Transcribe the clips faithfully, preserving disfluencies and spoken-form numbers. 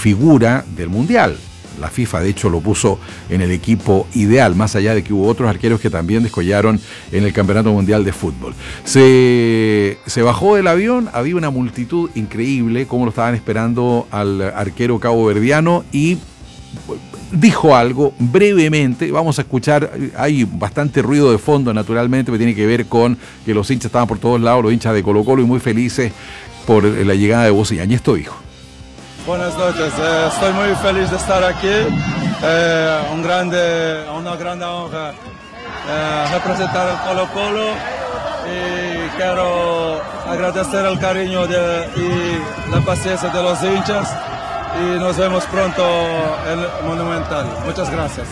figura del Mundial. La FIFA, de hecho, lo puso en el equipo ideal, más allá de que hubo otros arqueros que también descollaron en el Campeonato Mundial de Fútbol. Se, se bajó del avión, había una multitud increíble, como lo estaban esperando al arquero caboverdiano, y dijo algo brevemente. Vamos a escuchar, hay bastante ruido de fondo naturalmente, que tiene que ver con que los hinchas estaban por todos lados, los hinchas de Colo-Colo, y muy felices por la llegada de Bociña. Y esto dijo. Buenas noches, eh, estoy muy feliz de estar aquí, eh, un grande, una gran honra eh, representar al Colo-Colo, y quiero agradecer el cariño de, y la paciencia de los hinchas, y nos vemos pronto en el Monumental. Muchas gracias.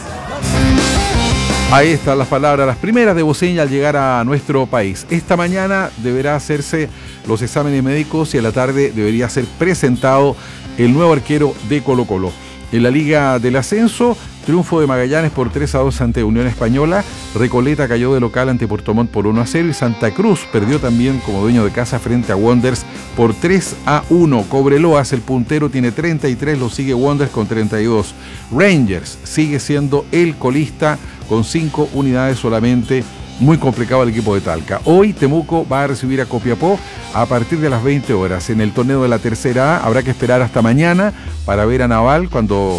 Ahí están las palabras, las primeras de Bociña al llegar a nuestro país. Esta mañana deberá hacerse los exámenes médicos y a la tarde debería ser presentado el nuevo arquero de Colo-Colo. En la Liga del Ascenso, triunfo de Magallanes por tres a dos ante Unión Española, Recoleta cayó de local ante Puerto Montt por uno a cero y Santa Cruz perdió también como dueño de casa frente a Wanderers por tres a uno. Cobreloas, el puntero, tiene treinta y tres, lo sigue Wanderers con treinta y dos. Rangers sigue siendo el colista con cinco unidades solamente. Muy complicado el equipo de Talca. Hoy Temuco va a recibir a Copiapó a partir de las veinte horas. En el torneo de la Tercera A habrá que esperar hasta mañana para ver a Naval cuando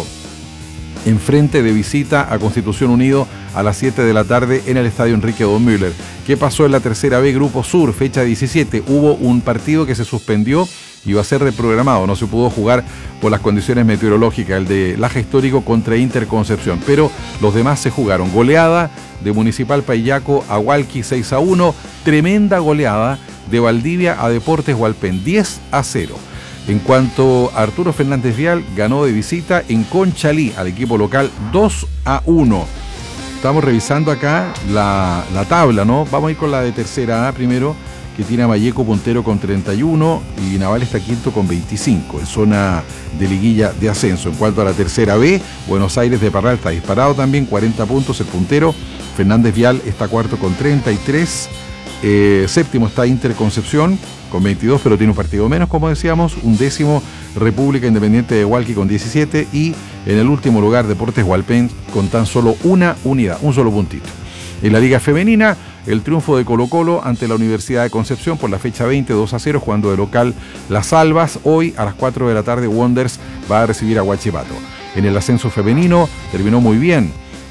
enfrente de visita a Constitución Unido a las siete de la tarde en el estadio Enrique Don Müller. ¿Qué pasó en la Tercera B, Grupo Sur, fecha diecisiete? Hubo un partido que se suspendió y va a ser reprogramado, no se pudo jugar por las condiciones meteorológicas, el de Laja Histórico contra Interconcepción, pero los demás se jugaron. Goleada de Municipal Paillaco a Hualqui seis a uno, tremenda goleada de Valdivia a Deportes Hualpén diez a cero. En cuanto a Arturo Fernández Vial, ganó de visita en Conchalí al equipo local dos a uno. Estamos revisando acá la, la tabla, ¿no? Vamos a ir con la de Tercera A primero, que tiene a Vallejo puntero con treinta y uno y Naval está quinto con veinticinco en zona de liguilla de ascenso. En cuanto a la Tercera B, Buenos Aires de Parral está disparado también, cuarenta puntos el puntero. Fernández Vial está cuarto con treinta y tres. Eh, séptimo está Interconcepción con veintidós, pero tiene un partido menos, como decíamos. Un décimo, República Independiente de Hualqui con diecisiete. Y en el último lugar, Deportes Hualpén con tan solo una unidad, un solo puntito. En la Liga Femenina, el triunfo de Colo-Colo ante la Universidad de Concepción por la fecha veinte, dos a cero, jugando de local Las Albas. Hoy a las cuatro de la tarde Wanderers va a recibir a Huachipato. En el ascenso femenino terminó muy bien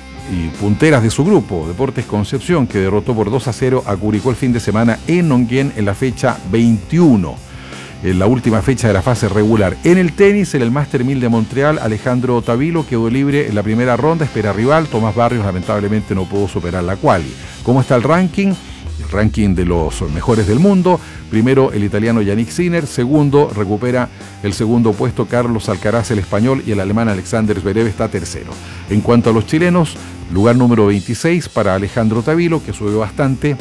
y punteras de su grupo, Deportes Concepción, que derrotó por dos a cero a Curicó el fin de semana en Nonguén en la fecha veintiuno. En la última fecha de la fase regular. En el tenis, en el Master mil de Montreal, Alejandro Tavilo quedó libre en la primera ronda, espera rival. Tomás Barrios lamentablemente no pudo superar la quali. ¿Cómo está el ranking? El ranking de los mejores del mundo. Primero el italiano Yannick Sinner, segundo recupera el segundo puesto Carlos Alcaraz, el español, y el alemán Alexander Zverev está tercero. En cuanto a los chilenos, lugar número veintiséis para Alejandro Tavilo, que subió bastante.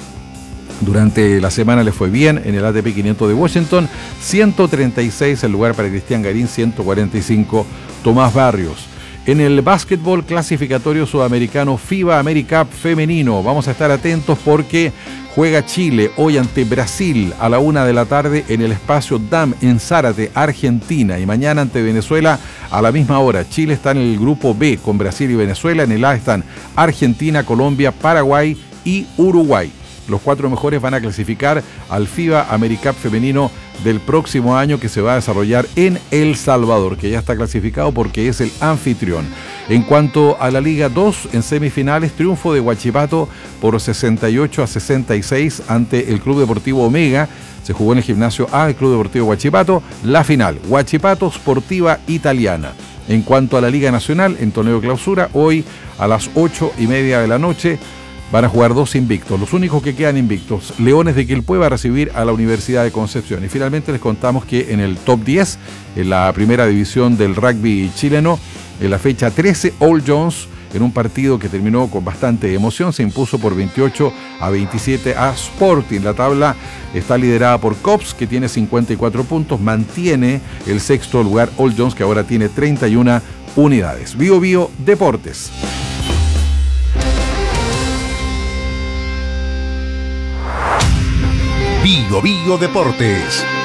Durante la semana le fue bien en el A T P quinientos de Washington. ciento treinta y seis el lugar para Cristian Garín, ciento cuarenta y cinco Tomás Barrios. En el básquetbol clasificatorio sudamericano FIBA AmeriCup femenino, vamos a estar atentos porque juega Chile hoy ante Brasil a la una de la tarde en el espacio D A M en Zárate, Argentina, y mañana ante Venezuela a la misma hora. Chile está en el grupo B con Brasil y Venezuela. En el A están Argentina, Colombia, Paraguay y Uruguay. Los cuatro mejores van a clasificar al FIBA AmeriCup femenino del próximo año, que se va a desarrollar en El Salvador, que ya está clasificado porque es el anfitrión. En cuanto a la Liga dos, en semifinales, triunfo de Huachipato por sesenta y ocho a sesenta y seis ante el Club Deportivo Omega. Se jugó en el gimnasio A del Club Deportivo Huachipato. La final, Huachipato Sportiva Italiana. En cuanto a la Liga Nacional, en torneo de clausura, hoy a las ocho y media de la noche, van a jugar dos invictos, los únicos que quedan invictos. Leones de Quilpué va a recibir a la Universidad de Concepción. Y finalmente les contamos que en el top diez, en la primera división del rugby chileno, en la fecha trece, All Jones, en un partido que terminó con bastante emoción, se impuso por veintiocho a veintisiete a Sporting. La tabla está liderada por Cops, que tiene cincuenta y cuatro puntos, mantiene el sexto lugar All Jones, que ahora tiene treinta y una unidades. Bio Bio Deportes. Bio Bio Deportes.